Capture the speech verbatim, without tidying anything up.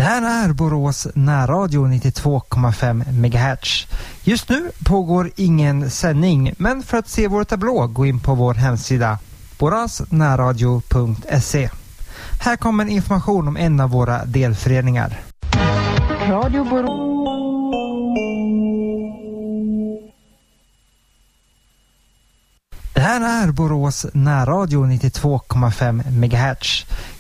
här är Borås närradio nittiotvå komma fem megahertz. Just nu pågår ingen sändning, men för att se vår tablå gå in på vår hemsida borasnärradio punkt se. Här kommer information om en av våra delföreningar. Radio Borås. Det här är Borås närradio nittiotvå komma fem megahertz.